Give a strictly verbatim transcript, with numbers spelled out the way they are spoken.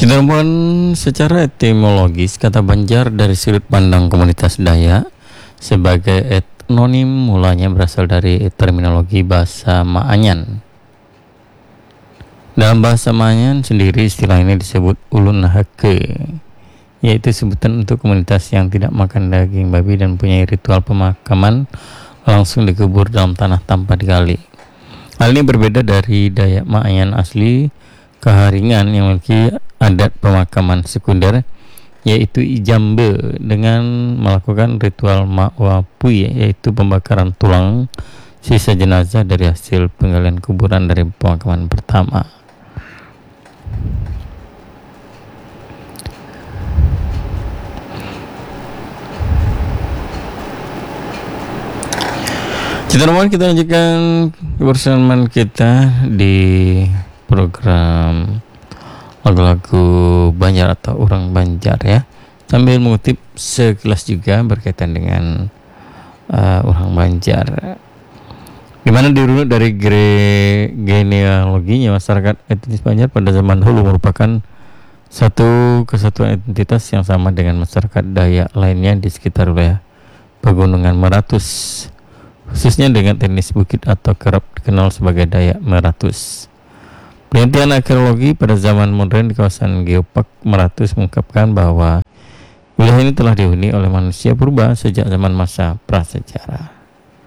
Cirebon secara etimologis, kata Banjar dari sudut pandang komunitas Dayak sebagai etnonim mulanya berasal dari terminologi bahasa Maanyan. Dalam bahasa Maanyan sendiri istilah ini disebut ulun hake, yaitu sebutan untuk komunitas yang tidak makan daging babi dan punya ritual pemakaman langsung dikubur dalam tanah tanpa digali. Hal ini berbeda dari Dayak Maanyan asli Kaharingan yang memiliki adat pemakaman sekunder yaitu ijambe dengan melakukan ritual ma'wapui, yaitu pembakaran tulang sisa jenazah dari hasil penggalian kuburan dari pemakaman pertama. Teman-teman, kita lanjutkan kebersamaan kita di program lagu-lagu Banjar atau orang Banjar ya, sambil mengutip sekilas juga berkaitan dengan uh, orang Banjar, dimana dirunut dari gere- genealoginya masyarakat etnis Banjar pada zaman dahulu merupakan satu kesatuan identitas yang sama dengan masyarakat Dayak lainnya di sekitar wilayah Pegunungan Meratus, khususnya dengan etnis Bukit atau kerap dikenal sebagai Dayak Meratus. Penelitian arkeologi pada zaman modern di kawasan Geopark Meratus mengungkapkan bahwa wilayah ini telah dihuni oleh manusia purba sejak zaman masa prasejarah.